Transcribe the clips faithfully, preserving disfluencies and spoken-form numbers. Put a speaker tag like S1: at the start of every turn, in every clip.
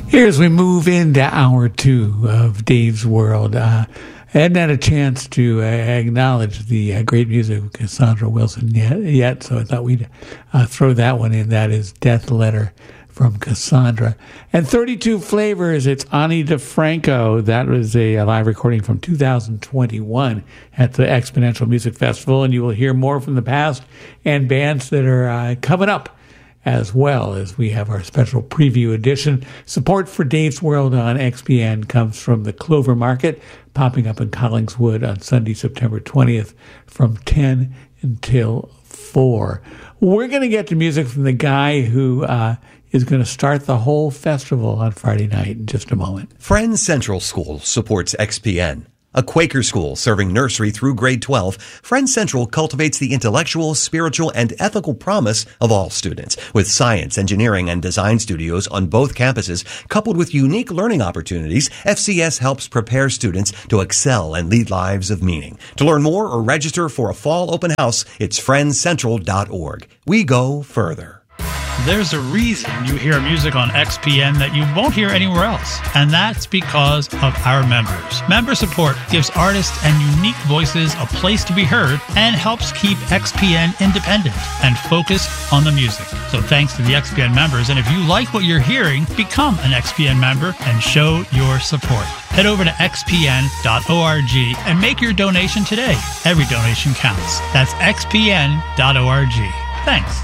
S1: Here as we move into hour two of Dave's World, uh, I hadn't had a chance to uh, acknowledge the uh, great music of Cassandra Wilson yet, yet so I thought we'd uh, throw that one in. That is Death Letter from Cassandra. And thirty-two Flavors, it's Ani DeFranco. That was a, a live recording from two thousand twenty-one at the Exponential Music Festival, and you will hear more from the past and bands that are uh, coming up, as well as we have our special preview edition. Support for Dave's World on X P N comes from the Clover Market, popping up in Collingswood on Sunday, September twentieth from ten until four. We're going to get to music from the guy who uh, is going to start the whole festival on Friday night in just a moment.
S2: Friends Central School supports X P N. A Quaker school serving nursery through grade twelve, Friends Central cultivates the intellectual, spiritual, and ethical promise of all students. With science, engineering, and design studios on both campuses, coupled with unique learning opportunities, F C S helps prepare students to excel and lead lives of meaning. To learn more or register for a fall open house, it's friends central dot org. We go further.
S3: There's a reason you hear music on X P N that you won't hear anywhere else, and that's because of our members. Member support gives artists and unique voices a place to be heard and helps keep X P N independent and focused on the music. So thanks to the X P N members, and if you like what you're hearing, become an X P N member and show your support. Head over to x p n dot org and make your donation today. Every donation counts. That's x p n dot org. Thanks.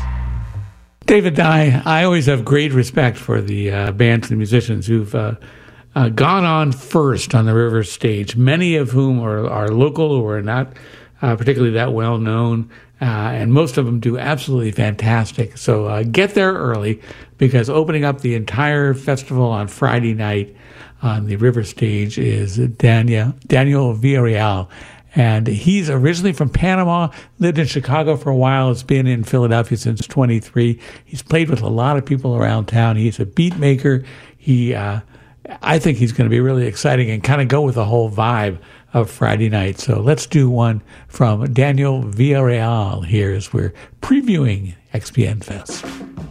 S1: David Dye, I always have great respect for the uh, bands and musicians who've uh, uh, gone on first on the River stage, many of whom are, are local or are not uh, particularly that well known, uh, and most of them do absolutely fantastic. So uh, get there early, because opening up the entire festival on Friday night on the River stage is Daniel, Daniel Villarreal. And he's originally from Panama, lived in Chicago for a while, has been in Philadelphia since twenty-three. He's played with a lot of people around town. He's a beat maker. He, uh, I think he's going to be really exciting and kind of go with the whole vibe of Friday night. So let's do one from Daniel Villarreal here as we're previewing X P N Fest.